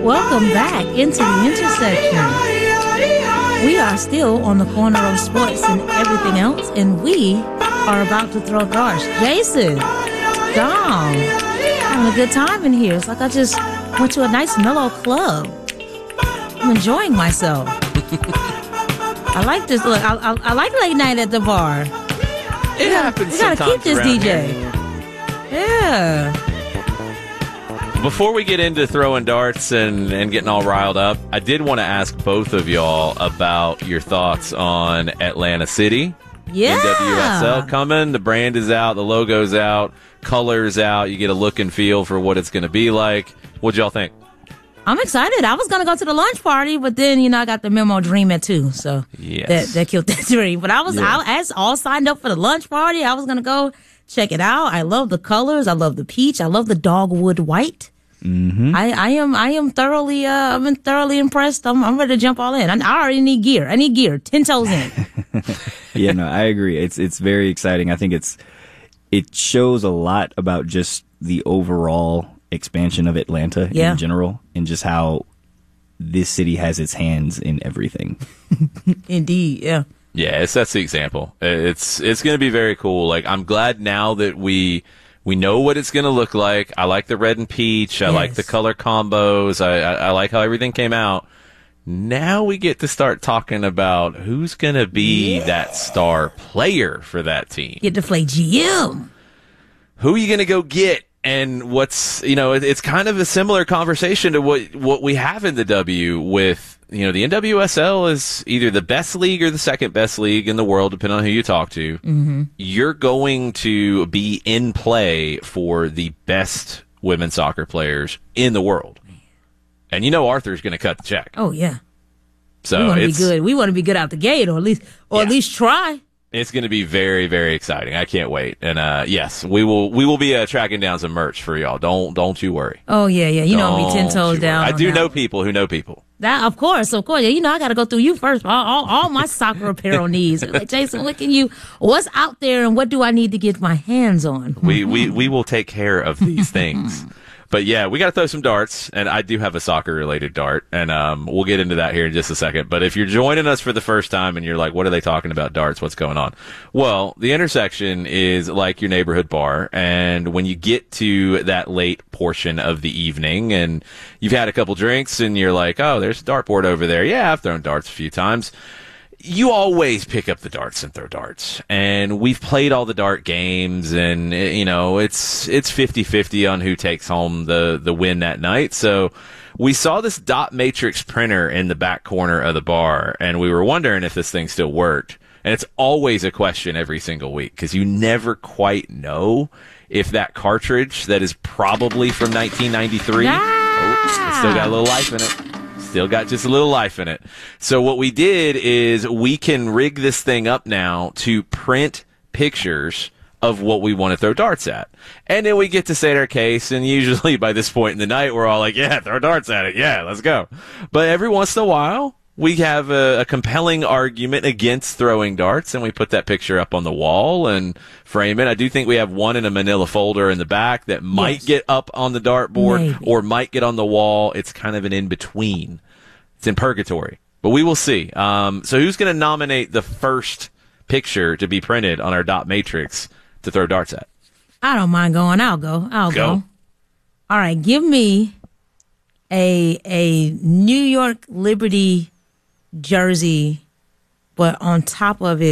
Welcome back into the intersection. We are still on the corner of sports and everything else, and we are about to throw darts. Jason, Dom, having a good time in here. It's like I just went to a nice mellow club. I'm enjoying myself. I like this. Look, I like late night at the bar. It happens You gotta sometimes keep this around DJ. here. Yeah. Before we get into throwing darts and getting all riled up, I did want to ask both of y'all about your thoughts on Atlanta City. Yeah. NWSL coming. The brand is out. The logo's out. Color's out. You get a look and feel for what it's going to be like. What'd y'all think? I'm excited. I was going to go to the lunch party, but then, I got the memo dream at 2. So Yes. that killed that dream. But I was all signed up for the lunch party. I was going to go check it out. I love the colors. I love the peach. I love the dogwood white. Mm-hmm. I am thoroughly I've been thoroughly impressed. I'm ready to jump all in. I already need gear. I need gear. 10 toes in. Yeah, no, I agree. It's very exciting. I think it shows a lot about just the overall expansion of Atlanta in general, and just how this city has its hands in everything. Indeed, yeah. Yeah, that's the example. It's going to be very cool. Like, I'm glad now that we know what it's going to look like. I like the red and peach. I like the color combos. I like how everything came out. Now we get to start talking about who's going to be that star player for that team. Get to play GM. Who are you going to go get? And what's, it's kind of a similar conversation to what we have in the W with, the NWSL is either the best league or the second best league in the world, depending on who you talk to. Mm-hmm. You're going to be in play for the best women's soccer players in the world. And Arthur's going to cut the check. Oh, yeah. So we want to be good. We want to be good out the gate, or at least try. It's going to be very, very exciting. I can't wait. And yes, we will be tracking down some merch for y'all. Don't you worry. Oh yeah. I'll be 10 toes down. I do know people who know people. That of course. Yeah, I got to go through you first. All my soccer apparel needs. Like, Jason, what's out there, and what do I need to get my hands on? We will take care of these things. But yeah, we got to throw some darts, and I do have a soccer-related dart, and we'll get into that here in just a second. But if you're joining us for the first time and you're like, what are they talking about darts? What's going on? Well, the intersection is like your neighborhood bar, and when you get to that late portion of the evening and you've had a couple drinks and you're like, oh, there's a dartboard over there. Yeah, I've thrown darts a few times. You always pick up the darts and throw darts. And we've played all the dart games, and, it's 50-50 on who takes home the win that night. So we saw this dot matrix printer in the back corner of the bar, and we were wondering if this thing still worked. And it's always a question every single week, because you never quite know if that cartridge that is probably from 1993, it's still got a little life in it. Still got just a little life in it. So what we did is we can rig this thing up now to print pictures of what we want to throw darts at. And then we get to state our case, and usually by this point in the night, we're all like, yeah, throw darts at it. Yeah, let's go. But every once in a while, we have a compelling argument against throwing darts, and we put that picture up on the wall and frame it. I do think we have one in a manila folder in the back that might get up on the dartboard or might get on the wall. It's kind of an in-between. It's in purgatory. But we will see. So who's going to nominate the first picture to be printed on our dot matrix to throw darts at? I don't mind going. I'll go. All right, give me a New York Liberty jersey, but on top of it,